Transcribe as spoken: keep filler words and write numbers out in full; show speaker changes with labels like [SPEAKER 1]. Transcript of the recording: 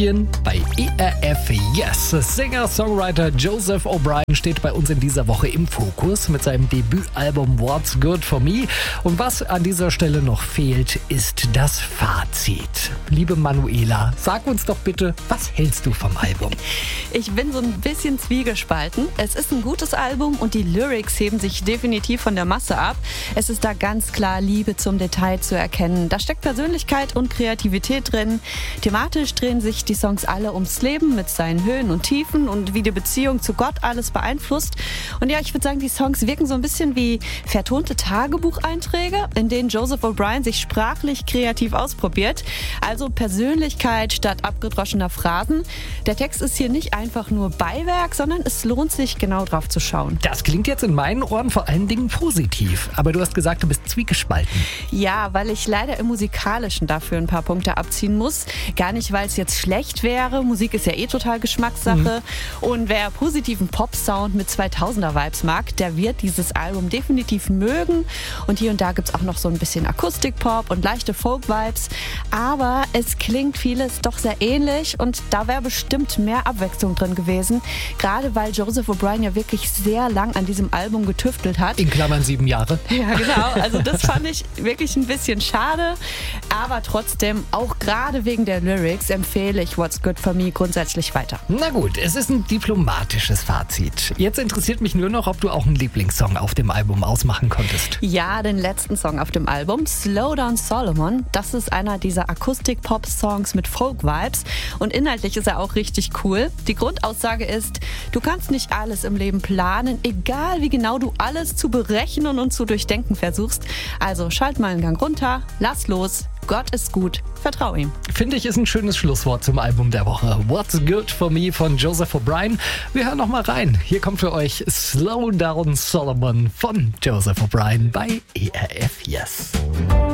[SPEAKER 1] Bei E R F Yes. Singer-Songwriter Joseph O'Brien steht bei uns in dieser Woche im Fokus mit seinem Debütalbum What's Good For Me. Und was an dieser Stelle noch fehlt, ist das Fazit. Liebe Manuela, sag uns doch bitte, was hältst du vom Album?
[SPEAKER 2] Ich bin so ein bisschen zwiegespalten. Es ist ein gutes Album und die Lyrics heben sich definitiv von der Masse ab. Es ist da ganz klar Liebe zum Detail zu erkennen. Da steckt Persönlichkeit und Kreativität drin. Thematisch drehen sich die Songs alle ums Leben mit seinen Höhen und Tiefen und wie die Beziehung zu Gott alles beeinflusst. Und ja, ich würde sagen, die Songs wirken so ein bisschen wie vertonte Tagebucheinträge, in denen Joseph O'Brien sich sprachlich kreativ ausprobiert. Also Persönlichkeit statt abgedroschener Phrasen. Der Text ist hier nicht einfach nur Beiwerk, sondern es lohnt sich, genau drauf zu schauen.
[SPEAKER 1] Das klingt jetzt in meinen Ohren vor allen Dingen positiv. Aber du hast gesagt, du bist zwiegespalten.
[SPEAKER 2] Ja, weil ich leider im Musikalischen dafür ein paar Punkte abziehen muss. Gar nicht, weil es jetzt schlecht wäre. Musik ist ja eh total Geschmackssache. Mhm. Und wer positiven Pop-Sound mit zweitausender-Vibes mag, der wird dieses Album definitiv mögen. Und hier und da gibt es auch noch so ein bisschen Akustik-Pop und leichte Folk-Vibes. Aber es klingt vieles doch sehr ähnlich und da wäre bestimmt mehr Abwechslung drin gewesen. Gerade weil Joseph O'Brien ja wirklich sehr lang an diesem Album getüftelt hat.
[SPEAKER 1] In Klammern sieben Jahre.
[SPEAKER 2] Ja, genau. Also das fand ich wirklich ein bisschen schade. Aber trotzdem, auch gerade wegen der Lyrics, empfehle ich What's Good For Me grundsätzlich weiter.
[SPEAKER 1] Na gut, es ist ein diplomatisches Fazit. Jetzt interessiert mich nur noch, ob du auch einen Lieblingssong auf dem Album ausmachen konntest.
[SPEAKER 2] Ja, den letzten Song auf dem Album, Slow Down Solomon. Das ist einer dieser Akustik-Pop-Songs mit Folk-Vibes. Und inhaltlich ist er auch richtig cool. Die Grundaussage ist, du kannst nicht alles im Leben planen, egal wie genau du alles zu berechnen und zu durchdenken versuchst. Also schalt mal einen Gang runter, lass los. Gott ist gut, vertrau ihm.
[SPEAKER 1] Finde ich, ist ein schönes Schlusswort zum Album der Woche. What's Good For Me von Joseph O'Brien. Wir hören noch mal rein. Hier kommt für euch Slow Down Solomon von Joseph O'Brien bei E R F Yes.